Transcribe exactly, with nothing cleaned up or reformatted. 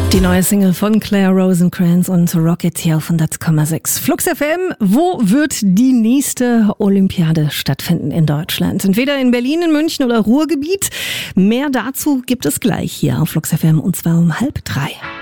Die neue Single von Claire Rosencrantz und Rocket hier auf hundert Komma sechs. Flux F M, wo wird die nächste Olympiade stattfinden in Deutschland? Entweder in Berlin, in München oder Ruhrgebiet. Mehr dazu gibt es gleich hier auf Flux F M und zwar um halb drei.